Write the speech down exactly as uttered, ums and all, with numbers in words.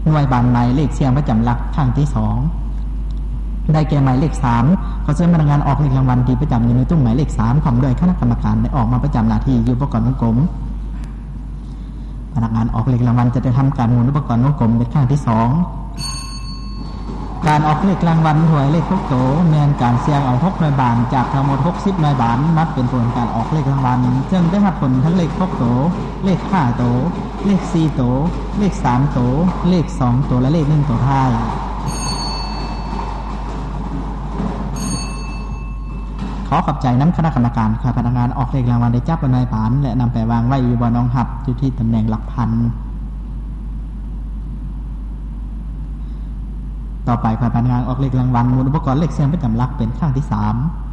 หน่วยบานหมายเลขเสียงประจำหลักครั้งที่สองได้แก่หมายเลขสามขอเชิญพนักงานออกเลขรางวัลที่ประจำอยู่ในตู้หมายเลขสามพร้อมด้วยคณะกรรมการได้ออกมาประจำหน้าที่อยู่อุปกรณ์วงกลมพนักงานออกเลขรางวัลจะได้ทำการหมุนอุปกรณ์วงกลมในครั้งที่สองการออกเลขรางวัลหวยเลขหกโตแมนการเสี่ยงเอาหกหน่วยบานจากทั้งหมดหกสิบหน่วยบานนับเป็นผลการออกเลขรางวัลซึ่งได้รับผลทั้งเลขหกโตเลขห้าโตเลขสี่โตเลขสามโตเลขสองโตและเลขหนึ่งโตท้ายขอขอบใจน้ำคณะกรรมการค่ะพนักงานออกเลขรางวัลได้จับนายบานและนำไปวางไว้อยู่บนน้องหับอยู่ที่ตำแหน่งหลักพันต่อไปพนักงานออกเลขรางวัลหมุนอุปกรณ์เลขเสียงประจำหลักเป็นครั้งที่สาม